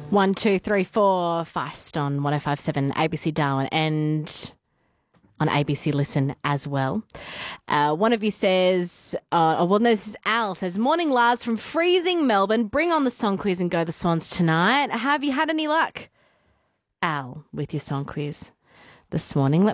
One, two, three, four, Feist on 105.7 ABC Darwin and on ABC Listen as well. One of you says, this is Al, says, morning Lars from freezing Melbourne. Bring on the song quiz and go the Swans tonight. Have you had any luck? Al, with your song quiz this morning.